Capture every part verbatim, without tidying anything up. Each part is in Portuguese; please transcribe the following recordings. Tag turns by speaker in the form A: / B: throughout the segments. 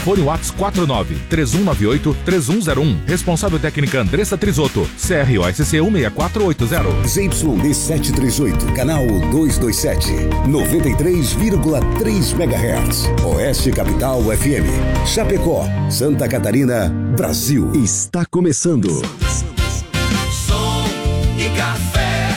A: Fone WhatsApp quatro nove três um nove oito três um zero um. Responsável técnica Andressa Trisotto. C R O S C um seis quatro oito zero.
B: Z Y D setecentos e trinta e oito, canal duzentos e vinte e sete, noventa e três vírgula três megahertz. Oeste Capital F M. Chapecó, Santa Catarina, Brasil. Está começando.
C: Som e Café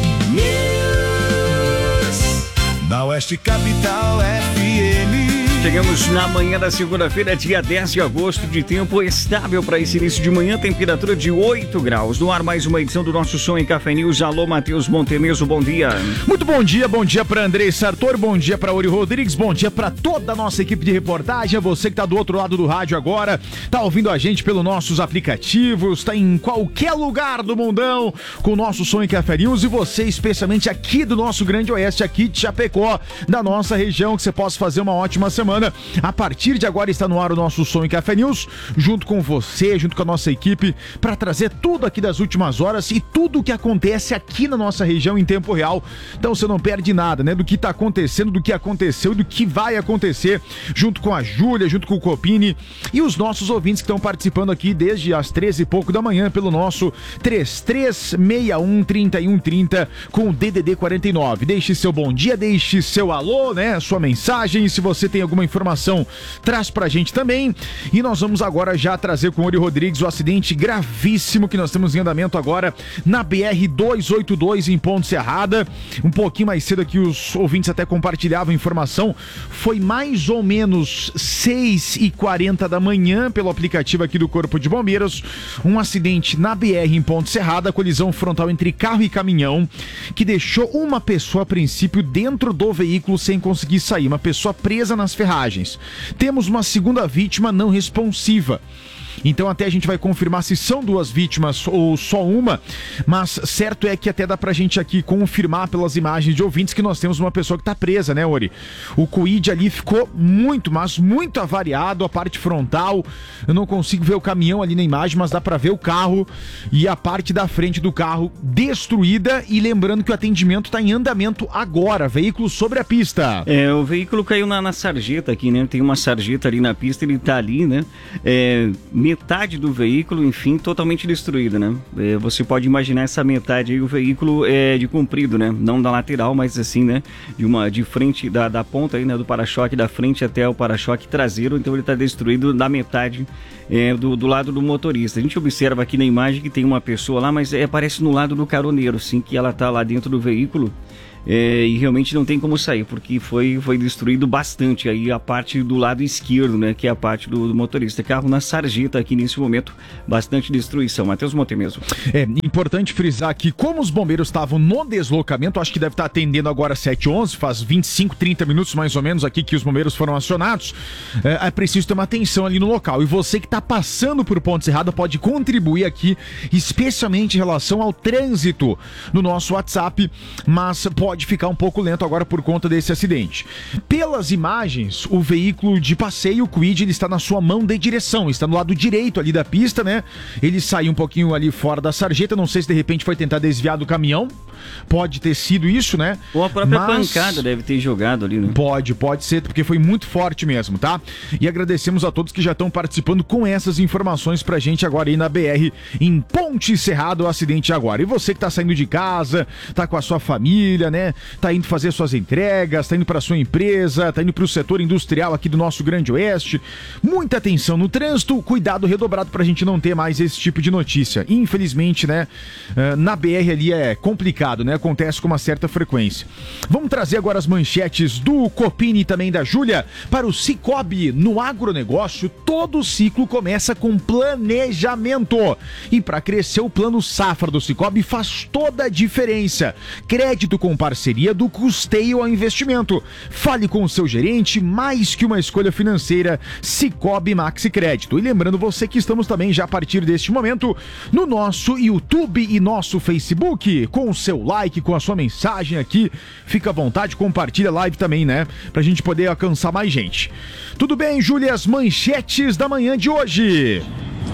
C: News.
D: Na Oeste Capital F M.
E: Chegamos na manhã da segunda-feira, dia dez de agosto, de tempo estável para esse início de manhã, temperatura de oito graus. No ar, mais uma edição do nosso Som em Café News. Alô, Matheus Montemeso, bom dia.
F: Muito bom dia, bom dia para Andrei Sartor, bom dia para Ori Rodrigues, bom dia para toda a nossa equipe de reportagem. Você que tá do outro lado do rádio agora, tá ouvindo a gente pelos nossos aplicativos, tá em qualquer lugar do mundão com o nosso Som em Café News, e você especialmente aqui do nosso Grande Oeste, aqui de Chapecó, da nossa região, que você possa fazer uma ótima semana. A partir de agora está no ar o nosso Som em Café News, junto com você, junto com a nossa equipe, para trazer tudo aqui das últimas horas e tudo o que acontece aqui na nossa região em tempo real. Então você não perde nada, né? Do que está acontecendo, do que aconteceu e do que vai acontecer, junto com a Júlia, junto com o Copini e os nossos ouvintes que estão participando aqui desde as treze e pouco da manhã pelo nosso três três seis um, trinta e um trinta com o D D D quarenta e nove. Deixe seu bom dia, deixe seu alô, né? Sua mensagem, se você tem alguma informação, traz pra gente também. E nós vamos agora já trazer com o Ori Rodrigues o acidente gravíssimo que nós temos em andamento agora na B R duzentos e oitenta e dois em Ponte Serrada. Um pouquinho mais cedo aqui os ouvintes até compartilhavam informação. Foi mais ou menos seis e quarenta da manhã pelo aplicativo aqui do Corpo de Bombeiros. Um acidente na B R em Ponte Serrada, colisão frontal entre carro e caminhão, que deixou uma pessoa a princípio dentro do veículo sem conseguir sair, uma pessoa presa nas ferragens. Temos uma segunda vítima não responsiva. Então até a gente vai confirmar se são duas vítimas ou só uma, mas certo é que até dá pra gente aqui confirmar pelas imagens de ouvintes que nós temos uma pessoa que tá presa, né, Ori? O Kwid ali ficou muito, mas muito avariado, a parte frontal, eu não consigo ver o caminhão ali na imagem, mas dá pra ver o carro e a parte da frente do carro destruída. E lembrando que o atendimento tá em andamento agora, veículo sobre a pista.
E: É, o veículo caiu na, na sarjeta aqui, né? Tem uma sarjeta ali na pista, ele tá ali, né? É... metade do veículo, enfim, totalmente destruída, né? É, você pode imaginar essa metade aí, o veículo é de comprido, né? Não da lateral, mas assim, né? De uma, de frente, da, da ponta aí, né? Do para-choque da frente até o para-choque traseiro, então ele tá destruído da metade é, do, do lado do motorista. A gente observa aqui na imagem que tem uma pessoa lá, mas é, aparece no lado do caroneiro, sim, que ela tá lá dentro do veículo. É, e realmente não tem como sair, porque foi, foi destruído bastante aí a parte do lado esquerdo, né, que é a parte do, do motorista. Carro na sarjeta aqui nesse momento, bastante destruição. Matheus Montemeso.
F: É importante frisar que como os bombeiros estavam no deslocamento, acho que deve estar atendendo agora sete e onze, faz vinte e cinco, trinta minutos mais ou menos aqui que os bombeiros foram acionados, é, é preciso ter uma atenção ali no local. E você que está passando por Ponte Serrada pode contribuir aqui, especialmente em relação ao trânsito no nosso WhatsApp, mas pode pode ficar um pouco lento agora por conta desse acidente. Pelas imagens, o veículo de passeio, o Kwid, ele está na sua mão de direção, está no lado direito ali da pista, né? Ele saiu um pouquinho ali fora da sarjeta, não sei se de repente foi tentar desviar do caminhão, pode ter sido isso, né?
E: Ou a própria
F: Mas...
E: pancada deve ter jogado ali, né?
F: Pode, pode ser, porque foi muito forte mesmo, tá? E agradecemos a todos que já estão participando com essas informações pra gente agora aí na B R em Ponte Serrada, o acidente agora. E você que tá saindo de casa, tá com a sua família, né? Tá indo fazer suas entregas, tá indo pra sua empresa, tá indo pro setor industrial aqui do nosso Grande Oeste. Muita atenção no trânsito, cuidado redobrado pra gente não ter mais esse tipo de notícia. Infelizmente, né? Na B R ali é complicado, né? Acontece com uma certa frequência. Vamos trazer agora as manchetes do Copini e também da Júlia para o Cicobi. No agronegócio, todo ciclo começa com planejamento. E para crescer, o plano Safra do Cicobi faz toda a diferença. Crédito com parceria do custeio ao investimento. Fale com o seu gerente, mais que uma escolha financeira, Cicobi Maxi Crédito. E lembrando você que estamos também já a partir deste momento no nosso YouTube e nosso Facebook, com o seu like, com a sua mensagem aqui. Fica à vontade, compartilha a live também, né? Pra gente poder alcançar mais gente. Tudo bem, Júlia? As manchetes da manhã de hoje.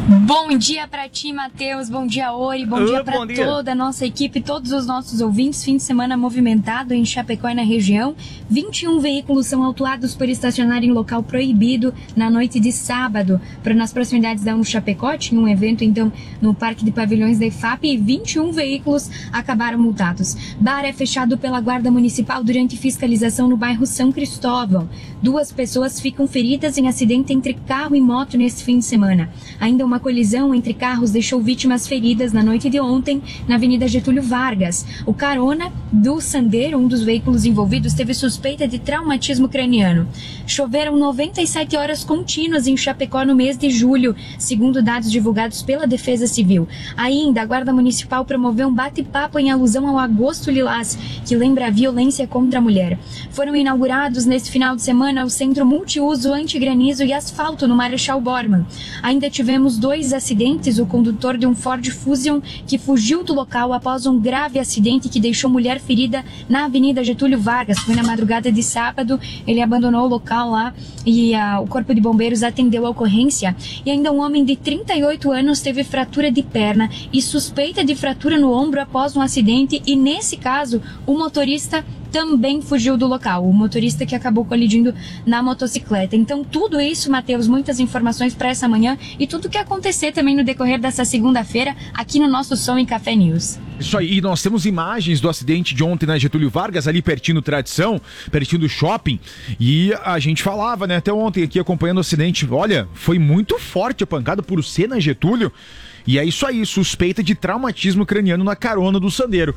G: Bom dia pra ti, Matheus. Bom dia, Ori. Bom
E: Uh,
G: dia pra
E: bom dia.
G: toda a nossa equipe, todos os nossos ouvintes. Fim de semana movimentado em Chapecó e na região. vinte e um veículos são autuados por estacionar em local proibido na noite de sábado. Pra, nas proximidades da Uno Chapecó, tinha um evento, então, no Parque de Pavilhões da I F A P e vinte e um veículos acabaram multados. Bar é fechado pela Guarda Municipal durante fiscalização no bairro São Cristóvão. Duas pessoas ficam feridas em acidente entre carro e moto neste fim de semana. Ainda uma colisão entre carros deixou vítimas feridas na noite de ontem na Avenida Getúlio Vargas. O carona do Sandero, um dos veículos envolvidos, teve suspeita de traumatismo craniano. Choveram noventa e sete horas contínuas em Chapecó no mês de julho, segundo dados divulgados pela Defesa Civil. Ainda, a Guarda Municipal promoveu um bate-papo em alusão ao Agosto Lilás, que lembra a violência contra a mulher. Foram inaugurados neste final de semana o Centro Multiuso Antigranizo e Asfalto no Marechal Bormann. Ainda tivemos dois acidentes, o condutor de um Ford Fusion que fugiu do local após um grave acidente que deixou mulher ferida na Avenida Getúlio Vargas. Foi na madrugada de sábado, ele abandonou o local lá e uh, o Corpo de Bombeiros atendeu a ocorrência. E ainda um homem de trinta e oito anos teve fratura de perna e suspeita de fratura no ombro após um acidente e, nesse caso, o motorista também fugiu do local, o motorista que acabou colidindo na motocicleta. Então, tudo isso, Matheus, muitas informações para essa manhã e tudo que acontecer também no decorrer dessa segunda-feira aqui no nosso Som em Café News.
F: Isso aí, e nós temos imagens do acidente de ontem na Getúlio Vargas, ali pertinho do Tradição, pertinho do shopping, e a gente falava, né, até ontem aqui acompanhando o acidente, olha, foi muito forte a pancada por ser na Getúlio, e é isso aí, suspeita de traumatismo craniano na carona do Sandero.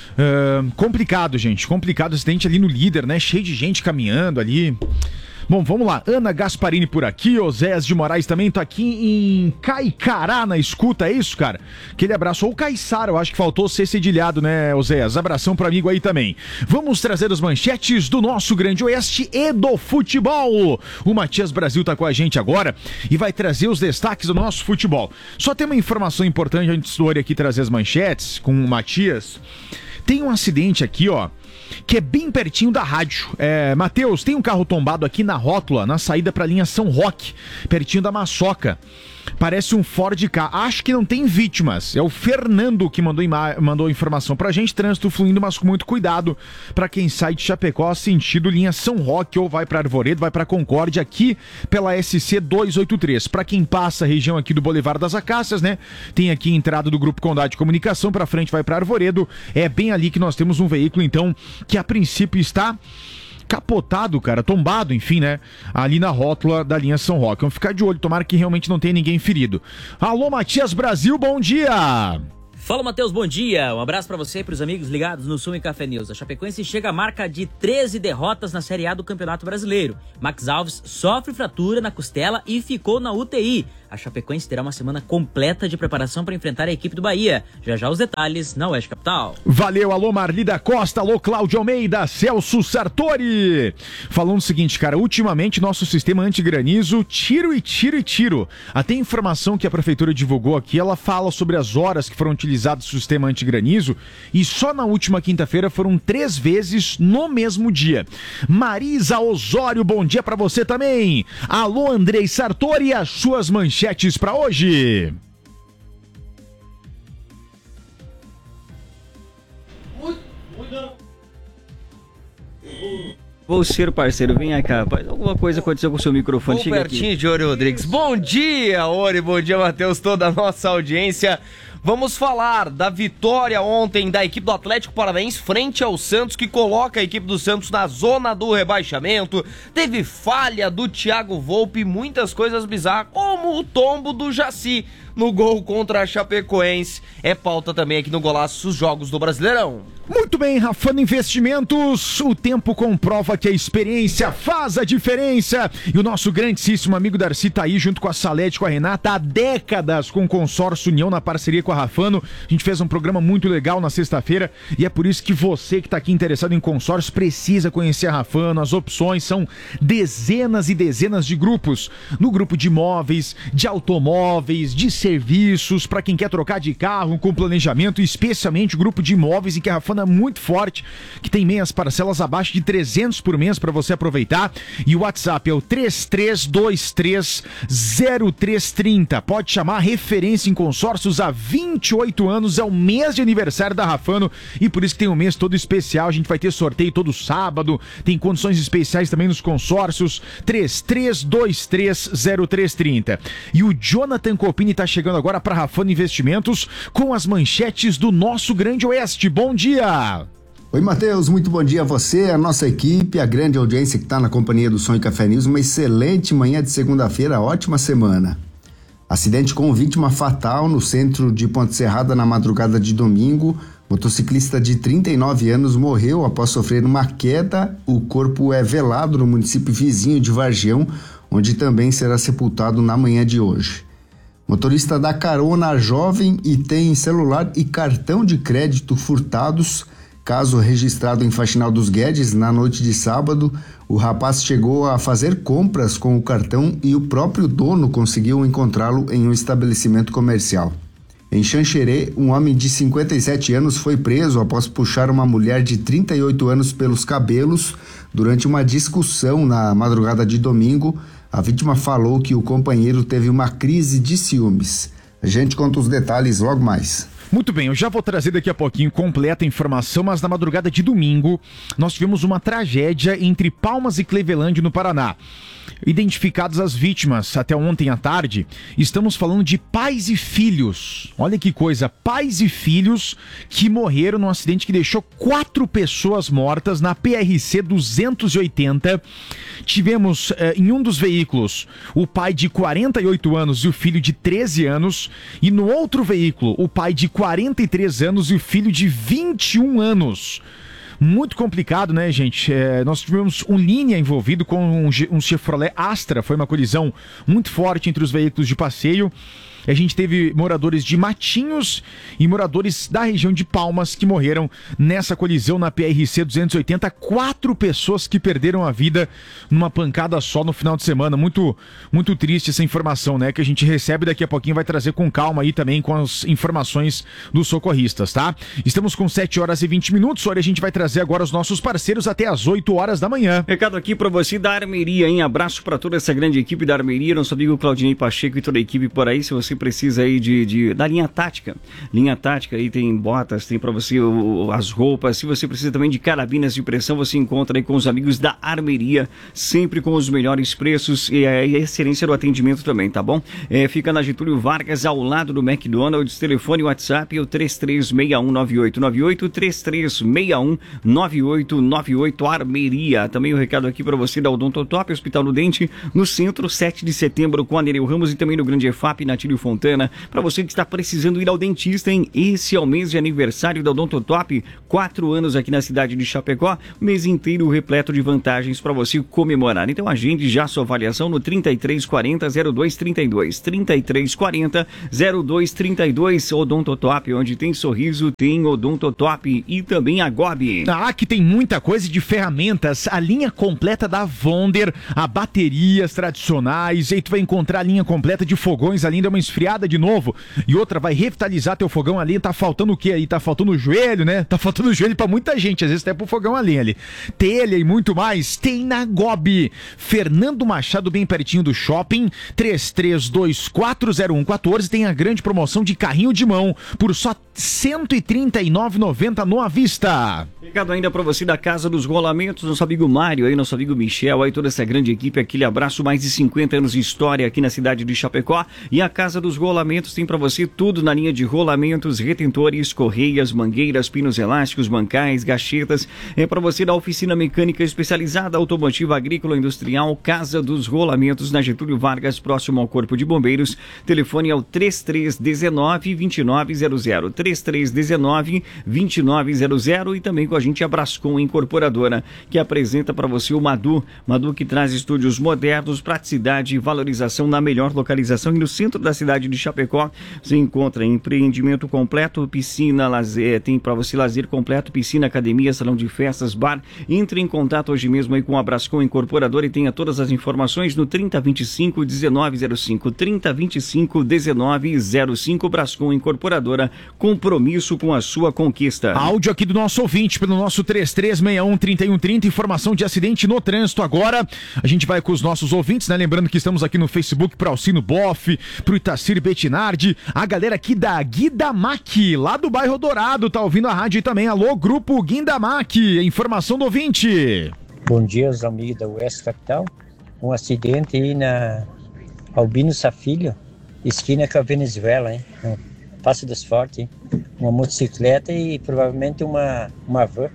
F: Uh, complicado, gente, complicado acidente ali no Líder, né, cheio de gente caminhando ali. Bom, vamos lá, Ana Gasparini por aqui, Oséias de Moraes também tá aqui em Caicará na escuta, é isso, cara? Aquele abraço, ou Caiçara, eu acho que faltou ser cedilhado, né, Oséias? Abração pro amigo aí também. Vamos trazer as manchetes do nosso Grande Oeste e do futebol. O Matias Brasil tá com a gente agora e vai trazer os destaques do nosso futebol. Só tem uma informação importante antes do Ori aqui trazer as manchetes com o Matias. Tem um acidente aqui, ó, que é bem pertinho da rádio. É, Matheus, tem um carro tombado aqui na rótula, na saída pra linha São Roque, pertinho da Maçoca. Parece um Ford Ka. Acho que não tem vítimas. É o Fernando que mandou, ima- mandou informação pra gente. Trânsito fluindo, mas com muito cuidado pra quem sai de Chapecó, sentido linha São Roque, ou vai pra Arvoredo, vai pra Concórdia, aqui pela S C duzentos e oitenta e três. Pra quem passa a região aqui do Boulevard das Acácias, né? Tem aqui a entrada do Grupo Condado de Comunicação, pra frente vai pra Arvoredo. É bem ali que nós temos um veículo, então, que a princípio está capotado, cara, tombado, enfim, né, ali na rótula da linha São Roque. Vamos ficar de olho, tomara que realmente não tenha ninguém ferido. Alô, Matias Brasil, bom dia!
H: Fala, Matheus, bom dia. Um abraço pra você e pros amigos ligados no Som e Café News. A Chapecoense chega à marca de treze derrotas na Série A do Campeonato Brasileiro. Max Alves sofre fratura na costela e ficou na U T I. A Chapecoense terá uma semana completa de preparação para enfrentar a equipe do Bahia. Já já os detalhes na Oeste Capital.
F: Valeu, alô Marli da Costa, alô Cláudio Almeida, Celso Sartori. Falando o seguinte, cara, ultimamente nosso sistema antigranizo, tiro e tiro e tiro. Até a informação que a prefeitura divulgou aqui, ela fala sobre as horas que foram utilizadas no sistema antigranizo e só na última quinta-feira foram três vezes no mesmo dia. Marisa Osório, bom dia pra você também. Alô Andrei Sartori, as suas manchetes para hoje.
E: Vou ser parceiro, vem cá, rapaz. Alguma coisa aconteceu com o seu microfone.
I: Vou pertinho aqui de Ori Rodrigues. Bom dia, Ori, bom dia, Matheus, toda a nossa audiência. Vamos falar da vitória ontem da equipe do Atlético Paranaense frente ao Santos, que coloca a equipe do Santos na zona do rebaixamento. Teve falha do Thiago Volpe, muitas coisas bizarras, como o tombo do Jaci no gol contra a Chapecoense. É pauta também aqui no Golaço, os jogos do Brasileirão.
F: Muito bem, Rafano Investimentos, o tempo comprova que a experiência faz a diferença. E o nosso grandíssimo amigo Darcy tá aí junto com a Salete, com a Renata, há décadas com o consórcio União na parceria com a a Rafano. A gente fez um programa muito legal na sexta-feira e é por isso que você que está aqui interessado em consórcio precisa conhecer a Rafano. As opções são dezenas e dezenas de grupos. No grupo de imóveis, de automóveis, de serviços, para quem quer trocar de carro com planejamento, especialmente o grupo de imóveis, em que a Rafano é muito forte, que tem meias parcelas abaixo de trezentos por mês para você aproveitar. E o WhatsApp é o três três dois três zero três três zero. Pode chamar, referência em consórcios há vinte e oito anos, é o mês de aniversário da Rafano e por isso que tem um mês todo especial. A gente vai ter sorteio todo sábado, tem condições especiais também nos consórcios. Três três dois três zero três três zero. E o Jonathan Copini está chegando agora para Rafano Investimentos com as manchetes do nosso Grande Oeste. Bom dia!
J: Oi, Matheus, muito bom dia a você, a nossa equipe, a grande audiência que está na companhia do Som e Café News. Uma excelente manhã de segunda-feira, ótima semana. Acidente com vítima fatal no centro de Ponte Serrada na madrugada de domingo. Motociclista de trinta e nove anos morreu após sofrer uma queda. O corpo é velado no município vizinho de Vargião, onde também será sepultado na manhã de hoje. Motorista dá carona jovem e tem celular e cartão de crédito furtados. Caso registrado em Faxinal dos Guedes, na noite de sábado, o rapaz chegou a fazer compras com o cartão e o próprio dono conseguiu encontrá-lo em um estabelecimento comercial. Em Xanxerê, um homem de cinquenta e sete anos foi preso após puxar uma mulher de trinta e oito anos pelos cabelos durante uma discussão na madrugada de domingo. A vítima falou que o companheiro teve uma crise de ciúmes. A gente conta os detalhes logo mais.
F: Muito bem, eu já vou trazer daqui a pouquinho completa a informação, mas na madrugada de domingo nós tivemos uma tragédia entre Palmas e Cleveland, no Paraná. Identificadas as vítimas até ontem à tarde, estamos falando de pais e filhos. Olha que coisa, pais e filhos que morreram num acidente que deixou quatro pessoas mortas na P R C duzentos e oitenta. Tivemos eh, em um dos veículos o pai de quarenta e oito anos e o filho de treze anos, e no outro veículo o pai de quarenta e três anos e o filho de vinte e um anos. Muito complicado, né, gente? É, nós tivemos um Linha envolvido com um, um Chevrolet Astra. Foi uma colisão muito forte entre os veículos de passeio. A gente teve moradores de Matinhos e moradores da região de Palmas que morreram nessa colisão na P R C duzentos e oitenta. Quatro pessoas que perderam a vida numa pancada só no final de semana. Muito, muito triste essa informação, né? Que a gente recebe daqui a pouquinho, vai trazer com calma aí também com as informações dos socorristas, tá? Estamos com sete horas e vinte minutos. Olha, a gente vai trazer agora os nossos parceiros até as oito horas da manhã.
E: Recado aqui pra você da Armeria, hein? Abraço pra toda essa grande equipe da Armeria, nosso amigo Claudinei Pacheco e toda a equipe por aí. Se você precisa aí de, de da linha tática, linha tática aí tem botas, tem para você o, as roupas. Se você precisa também de carabinas de pressão, você encontra aí com os amigos da Armeria, sempre com os melhores preços e a, e a excelência do atendimento também, tá bom? É, fica na Getúlio Vargas, ao lado do McDonald's. Telefone e WhatsApp é o três três seis um nove oito nove oito, três três seis um nove oito nove oito. Armeria. Também o um recado aqui para você da Odontotop, Hospital do Dente, no centro, sete de setembro, com a Nereu Ramos, e também no Grande E F A P, na Tílio Fontana. Para você que está precisando ir ao dentista, hein? Esse é o mês de aniversário da Odontotop, quatro anos aqui na cidade de Chapecó, mês inteiro repleto de vantagens para você comemorar. Então agende já sua avaliação no trinta e três quarenta, zero dois trinta e dois, trinta e três quarenta, zero dois trinta e dois. Odontotop, onde tem sorriso, tem Odontotop. E também a Gobi.
F: Ah, que tem muita coisa de ferramentas, a linha completa da Wonder, a baterias tradicionais, e aí tu vai encontrar a linha completa de fogões, além de uma esfriada de novo, e outra vai revitalizar teu fogão ali. Tá faltando o que aí? Tá faltando o joelho, né? Tá faltando o joelho pra muita gente, às vezes até pro fogão ali, ali. Telha e muito mais, tem na Gobi. Fernando Machado, bem pertinho do shopping, três três dois quatro zero um um quatro. Tem a grande promoção de carrinho de mão por só cento e trinta e nove reais e noventa centavos no à vista.
E: Obrigado ainda pra você da Casa dos Rolamentos, nosso amigo Mário aí, nosso amigo Michel, aí toda essa grande equipe, aquele abraço, mais de cinquenta anos de história aqui na cidade de Chapecó. E a Casa dos Rolamentos tem pra você tudo na linha de rolamentos, retentores, correias, mangueiras, pinos elásticos, bancais, gachetas. É pra você da oficina mecânica especializada, automotiva, agrícola, industrial. Casa dos Rolamentos, na Getúlio Vargas, próximo ao Corpo de Bombeiros. Telefone é o três três um nove, dois nove zero zero, três três um nove, dois nove zero zero, e também com a gente é a Brascom Incorporadora, que apresenta para você o Madu. Madu que traz estúdios modernos, praticidade e valorização na melhor localização e no centro da cidade de Chapecó. Você encontra empreendimento completo, piscina, lazer, tem para você lazer completo, piscina, academia, salão de festas, bar. Entre em contato hoje mesmo aí com a Brascom Incorporadora e tenha todas as informações no trinta, vinte e cinco, dezenove zero cinco, trinta, vinte e cinco, dezenove zero cinco. Brascom Incorporadora, compromisso com a sua conquista.
F: Áudio aqui do nosso ouvinte pelo nosso três três seis um, três um três zero, informação de acidente no trânsito agora. A gente vai com os nossos ouvintes, né? Lembrando que estamos aqui no Facebook pro Alcino Boff, pro Itacir Betinardi, a galera aqui da Guindamac, lá do bairro Dourado, tá ouvindo a rádio também. Alô, Grupo Guindamac, informação do ouvinte.
K: Bom dia aos amigos da Oeste Capital. Um acidente aí na Albino Safilho, esquina com a Venezuela, hein? No Passo dos Fortes, hein? Uma motocicleta e provavelmente uma, uma van.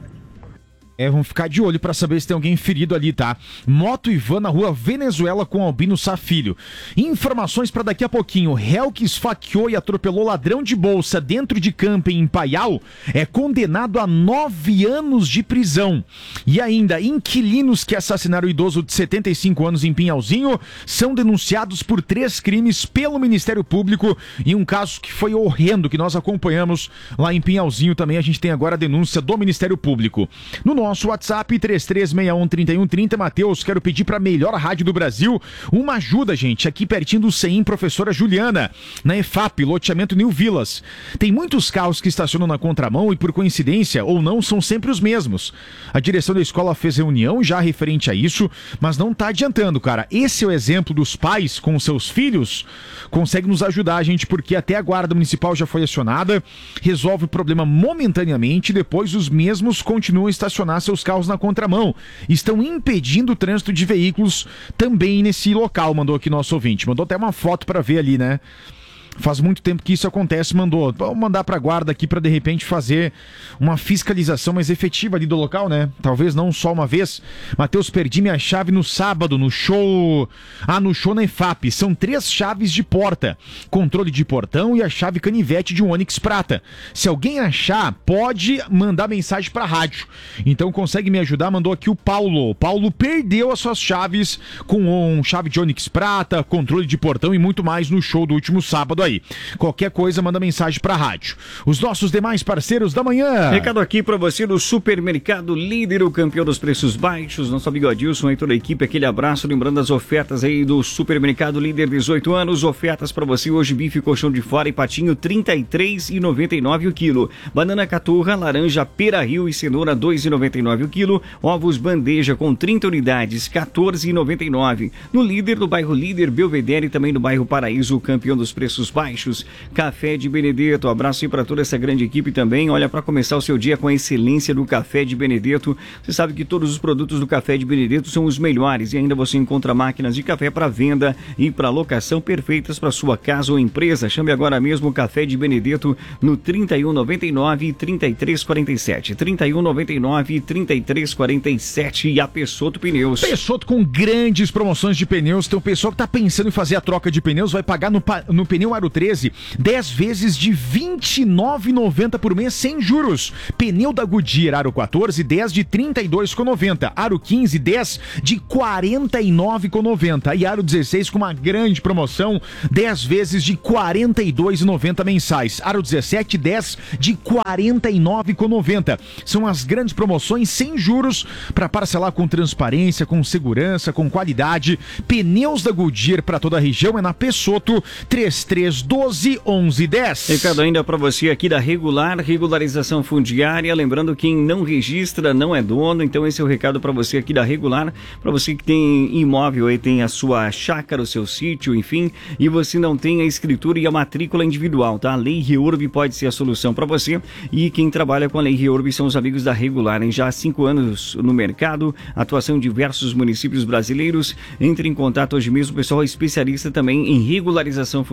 F: É, vamos ficar de olho para saber se tem alguém ferido ali, tá? Moto e van na rua Venezuela com Albino Safilho. Informações para daqui a pouquinho. Réu que esfaqueou e atropelou ladrão de bolsa dentro de camping em Paial é condenado a nove anos de prisão. E ainda, inquilinos que assassinaram o idoso de setenta e cinco anos em Pinhalzinho são denunciados por três crimes pelo Ministério Público e um caso que foi horrendo, que nós acompanhamos lá em Pinhalzinho também. A gente tem agora a denúncia do Ministério Público. No nosso WhatsApp, três três seis um, três um três zero. Matheus, quero pedir para a melhor rádio do Brasil uma ajuda, gente, aqui pertinho do C E M, professora Juliana, na E F A P, loteamento New Vilas. Tem muitos carros que estacionam na contramão e, por coincidência ou não, são sempre os mesmos. A direção da escola fez reunião já referente a isso, mas não tá adiantando, cara. Esse é o exemplo dos pais com seus filhos. Consegue nos ajudar, gente, porque até a guarda municipal já foi acionada, resolve o problema momentaneamente, depois os mesmos continuam estacionando seus carros na contramão. Estão impedindo o trânsito de veículos também nesse local, mandou aqui nosso ouvinte. Mandou até uma foto para ver ali, né? Faz muito tempo que isso acontece, mandou. Vamos mandar pra guarda aqui pra de repente fazer uma fiscalização mais efetiva ali do local, né? Talvez não só uma vez. Matheus, perdi minha chave no sábado, no show... Ah, no show na E F A P. São três chaves de porta. Controle de portão e a chave canivete de um Onix Prata. Se alguém achar, pode mandar mensagem pra rádio. Então consegue me ajudar? Mandou aqui o Paulo. O Paulo perdeu as suas chaves com um chave de Onix Prata, controle de portão e muito mais no show do último sábado aí. Qualquer coisa, manda mensagem pra rádio. Os nossos demais parceiros da manhã.
E: Recado aqui pra você do Supermercado Líder, o campeão dos preços baixos. Nosso amigo Adilson e toda a equipe, aquele abraço. Lembrando as ofertas aí do Supermercado Líder, dezoito anos. Ofertas pra você hoje: bife, colchão de fora e patinho, trinta e três reais e noventa e nove centavos o quilo. Banana caturra, laranja, pera rio e cenoura, dois reais e noventa e nove centavos o quilo. Ovos bandeja com trinta unidades, quatorze reais e noventa e nove centavos. No Líder, no bairro Líder, Belvedere e também no bairro Paraíso, o campeão dos preços baixos. Café de Benedetto, abraço aí para toda essa grande equipe também. Olha, para começar o seu dia com a excelência do Café de Benedetto, você sabe que todos os produtos do Café de Benedetto são os melhores e ainda você encontra máquinas de café para venda e para locação perfeitas para sua casa ou empresa. Chame agora mesmo o Café de Benedetto no trinta e um, noventa e nove, trinta e três quarenta e sete, trinta e um, noventa e nove, trinta e três quarenta e sete. E a Peixoto Pneus.
F: Peixoto com grandes promoções de pneus. Tem o pessoal que tá pensando em fazer a troca de pneus, vai pagar no, no pneu Aro treze dez vezes de vinte e nove reais e noventa centavos por mês sem juros. Pneu da Goodyear Aro quatorze, dez de trinta e dois reais e noventa centavos. Aro quinze, dez de quarenta e nove reais e noventa centavos. E Aro dezesseis com uma grande promoção, dez vezes de quarenta e dois reais e noventa centavos mensais. Aro dezessete, dez de quarenta e nove reais e noventa centavos. São as grandes promoções sem juros para parcelar com transparência, com segurança, com qualidade. Pneus da Goodyear para toda a região é na Peixoto, três três um dois, onze dez.
E: Recado ainda para você aqui da Regular, regularização fundiária. Lembrando, quem não registra não é dono. Então esse é o recado para você aqui da Regular. Para você que tem imóvel aí, tem a sua chácara, o seu sítio, enfim, e você não tem a escritura e a matrícula individual, tá? A Lei Reurb pode ser a solução para você. E quem trabalha com a Lei Reurb são os amigos da Regular, hein? Já há cinco anos no mercado, atuação em diversos municípios brasileiros. Entre em contato hoje mesmo, o pessoal é especialista também em regularização fundiária.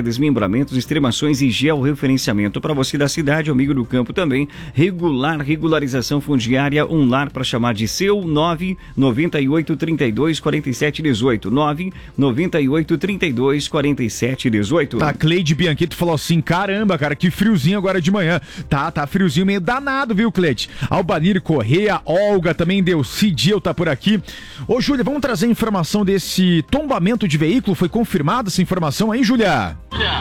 E: desmembramentos, extremações e georreferenciamento. Para você da cidade, amigo do campo também, regular, regularização fundiária, um lar para chamar de seu, nove nove oito, trinta e dois, quarenta e sete, dezoito, nove nove oito, trinta e dois, quarenta e sete, dezoito.
F: A Cleide Bianchetti falou assim, caramba, cara, que friozinho agora de manhã. Tá, tá friozinho meio danado, viu, Cleide? Albanir Correia, Olga, também deu Cidio, tá por aqui. Ô, Júlia, vamos trazer informação desse tombamento de veículo, foi confirmada essa informação aí, Júlia?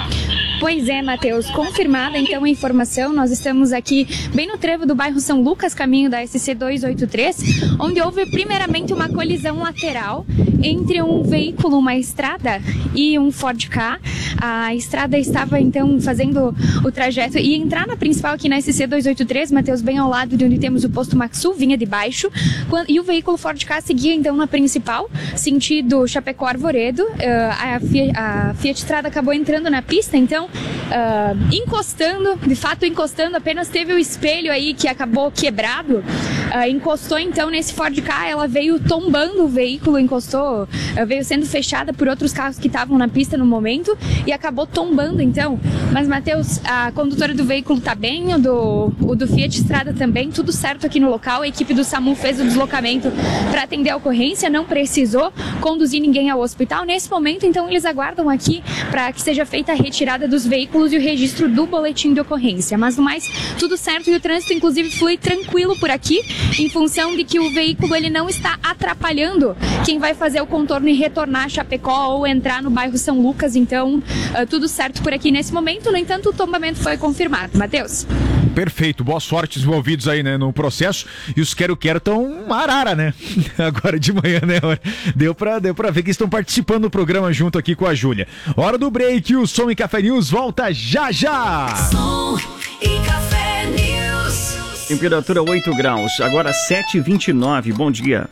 G: Pois é, Matheus, confirmada então a informação, nós estamos aqui bem no trevo do bairro São Lucas, caminho da S C duzentos e oitenta e três, onde houve primeiramente uma colisão lateral entre um veículo, uma estrada e um Ford Ka. A estrada estava então fazendo o trajeto e entrar na principal aqui na S C duzentos e oitenta e três, Matheus, bem ao lado de onde temos o posto Maxul, vinha de baixo, quando, e o veículo Ford Ka seguia então na principal, sentido Chapecó Arvoredo. Uh, a, Fiat, a Fiat Strada acabou entrando na pista, então Uh, encostando, de fato encostando, apenas teve o espelho aí que acabou quebrado, uh, encostou então nesse Ford Ka, ela veio tombando o veículo, encostou, uh, veio sendo fechada por outros carros que estavam na pista no momento e acabou tombando então. Mas, Matheus, a condutora do veículo tá bem, o do, o do Fiat Strada também, tudo certo aqui no local, a equipe do SAMU fez o deslocamento para atender a ocorrência, não precisou conduzir ninguém ao hospital. Nesse momento, então, eles aguardam aqui para que seja feita a retirada dos veículos e o registro do boletim de ocorrência. Mas no mais, tudo certo e o trânsito inclusive flui tranquilo por aqui, em função de que o veículo ele não está atrapalhando quem vai fazer o contorno e retornar a Chapecó ou entrar no bairro São Lucas. Então, uh, tudo certo por aqui nesse momento. No entanto, o tombamento foi confirmado. Matheus?
F: Perfeito, boa sorte envolvidos aí, né, no processo. E os quero-quero estão arara, né? Agora de manhã, né? Deu pra, deu pra ver que estão participando do programa junto aqui com a Júlia. Hora do break, o Som e Café News volta já já!
C: Som e Café News.
E: Temperatura oito graus, agora sete e vinte e nove, bom dia.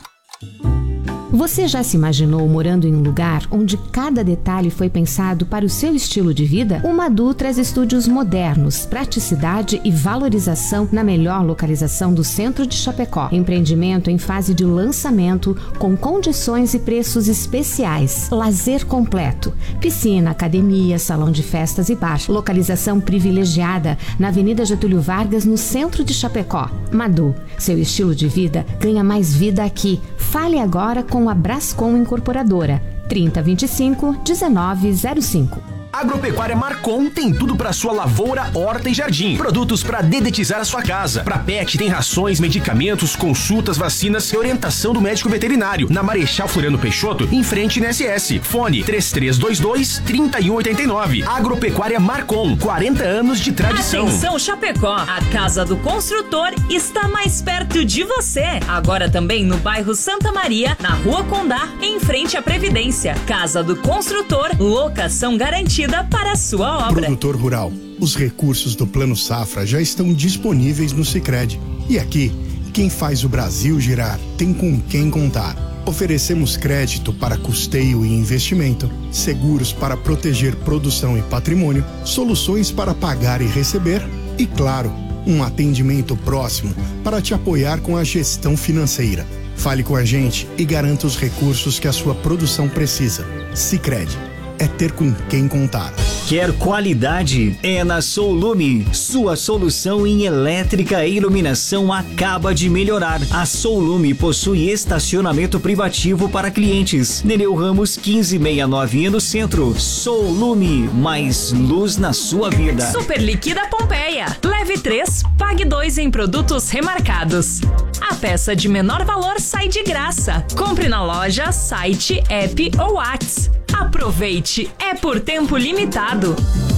L: Você já se imaginou morando em um lugar onde cada detalhe foi pensado para o seu estilo de vida? O Madu traz estúdios modernos, praticidade e valorização na melhor localização do centro de Chapecó. Empreendimento em fase de lançamento, com condições e preços especiais. Lazer completo. Piscina, academia, salão de festas e bar. Localização privilegiada na Avenida Getúlio Vargas, no centro de Chapecó. Madu, seu estilo de vida ganha mais vida aqui. Fale agora com a Brascom Incorporadora, trinta, vinte e cinco, dezenove, zero cinco.
M: Agropecuária Marcon tem tudo para sua lavoura, horta e jardim. Produtos para dedetizar a sua casa. Para pet tem rações, medicamentos, consultas, vacinas e orientação do médico veterinário. Na Marechal Floriano Peixoto, em frente na S S. Fone três três dois dois, três um oito nove. Agropecuária Marcon, quarenta anos de tradição.
N: Atenção, Chapecó, a Casa do Construtor está mais perto de você. Agora também no bairro Santa Maria, na Rua Condá, em frente à Previdência. Casa do Construtor, locação garantida para a sua obra.
O: Produtor rural, os recursos do Plano Safra já estão disponíveis no Sicredi. E aqui, quem faz o Brasil girar tem com quem contar. Oferecemos crédito para custeio e investimento, seguros para proteger produção e patrimônio, soluções para pagar e receber e, claro, um atendimento próximo para te apoiar com a gestão financeira. Fale com a gente e garanta os recursos que a sua produção precisa. Sicredi. É ter com quem contar.
P: Quer qualidade? É na Soulume. Sua solução em elétrica e iluminação acaba de melhorar. A Soulume possui estacionamento privativo para clientes. Nereu Ramos quinze sessenta e nove no centro. Soulume, mais luz na sua vida.
N: Super Liquida Pompeia. Leve três, pague dois em produtos remarcados. A peça de menor valor sai de graça. Compre na loja, site, app ou WhatsApp. Aproveite, é por tempo limitado.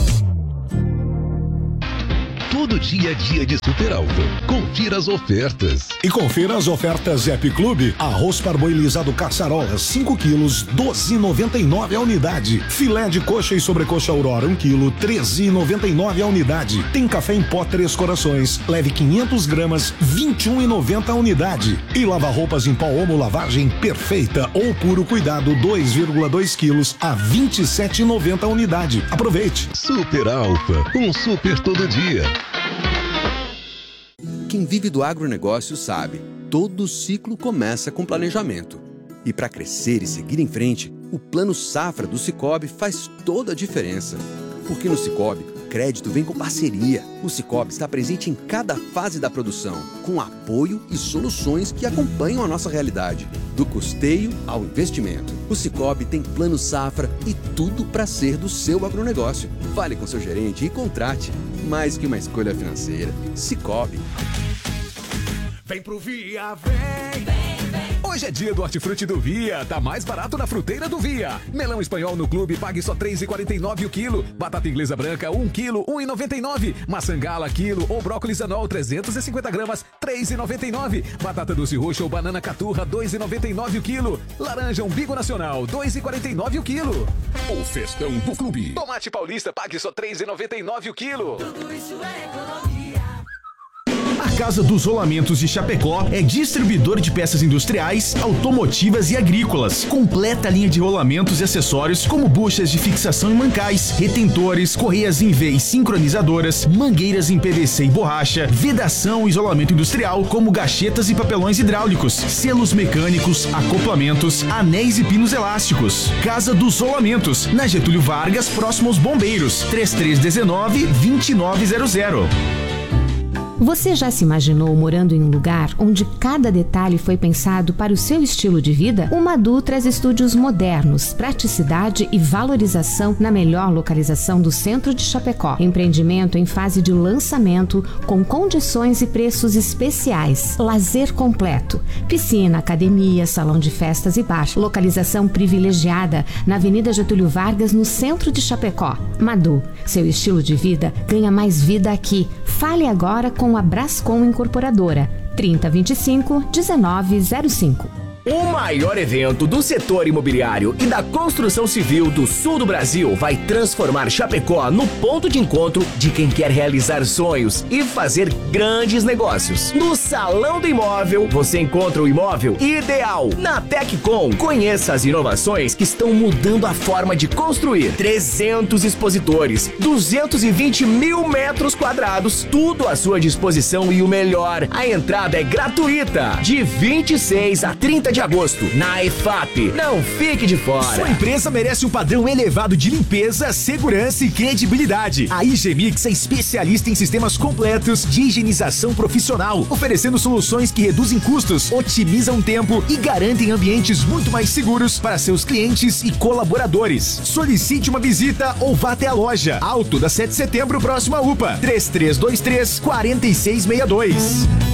Q: Todo dia é dia de Super Alto. Confira as ofertas.
B: E confira as ofertas App Clube. Arroz parboilizado caçarola, cinco quilos, doze reais e noventa e nove a unidade. Filé de coxa e sobrecoxa Aurora, um quilo, treze reais e noventa e nove a unidade. Tem café em pó Três Corações, leve quinhentas gramas, vinte e um reais e noventa a unidade. E lava-roupas em pó Omo lavagem perfeita ou puro cuidado, dois vírgula dois quilos, a vinte e sete reais e noventa a unidade. Aproveite.
Q: Super Alfa, um super todo dia.
R: Quem vive do agronegócio sabe, todo ciclo começa com planejamento. E para crescer e seguir em frente, o Plano Safra do Cicobi faz toda a diferença. Porque no Sicoob, crédito vem com parceria. O Sicoob está presente em cada fase da produção, com apoio e soluções que acompanham a nossa realidade, do custeio ao investimento. O Sicoob tem plano safra e tudo para ser do seu agronegócio. Fale com seu gerente e contrate. Mais que uma escolha financeira, Sicoob.
S: Vem pro Via, vem! Vem, vem! Hoje é dia do hortifruti do Via. Tá mais barato na fruteira do Via. Melão espanhol no clube, pague só três reais e quarenta e nove centavos o quilo. Batata inglesa branca, um quilo, um real e noventa e nove centavos. Maçã gala, quilo. Ou brócolis anol, trezentos e cinquenta gramas, três reais e noventa e nove centavos. Batata doce roxa ou banana caturra, dois reais e noventa e nove centavos o quilo. Laranja umbigo nacional, dois reais e quarenta e nove centavos o quilo.
Q: O festão do clube.
S: Tomate paulista, pague só três reais e noventa e nove centavos o quilo.
C: Tudo isso é economia.
M: A Casa dos Rolamentos de Chapecó é distribuidor de peças industriais, automotivas e agrícolas. Completa linha de rolamentos e acessórios como buchas de fixação e mancais, retentores, correias em V e sincronizadoras, mangueiras em P V C e borracha, vedação e isolamento industrial como gachetas e papelões hidráulicos, selos mecânicos, acoplamentos, anéis e pinos elásticos. Casa dos Rolamentos, na Getúlio Vargas, próximo aos Bombeiros, trinta e três dezenove, vinte e nove zero zero.
L: Você já se imaginou morando em um lugar onde cada detalhe foi pensado para o seu estilo de vida? O Madu traz estúdios modernos, praticidade e valorização na melhor localização do centro de Chapecó. Empreendimento em fase de lançamento, com condições e preços especiais. Lazer completo. Piscina, academia, salão de festas e bar. Localização privilegiada na Avenida Getúlio Vargas, no centro de Chapecó. Madu, seu estilo de vida ganha mais vida aqui. Fale agora com a Brascom Incorporadora, trinta, vinte e cinco, dezenove zero cinco.
T: O maior evento do setor imobiliário e da construção civil do sul do Brasil vai transformar Chapecó no ponto de encontro de quem quer realizar sonhos e fazer grandes negócios. No Salão do Imóvel, você encontra o imóvel ideal. Na Teccom, conheça as inovações que estão mudando a forma de construir. trezentos expositores, duzentos e vinte mil metros quadrados, tudo à sua disposição e o melhor, a entrada é gratuita. De vinte e seis a trinta de agosto, na E F A P. Não fique de fora.
M: Sua empresa merece um padrão elevado de limpeza, segurança e credibilidade. A Igemix é especialista em sistemas completos de higienização profissional, oferecendo soluções que reduzem custos, otimizam tempo e garantem ambientes muito mais seguros para seus clientes e colaboradores. Solicite uma visita ou vá até a loja. Alto da sete de setembro, próximo à U P A. três três dois três, quatro seis seis dois.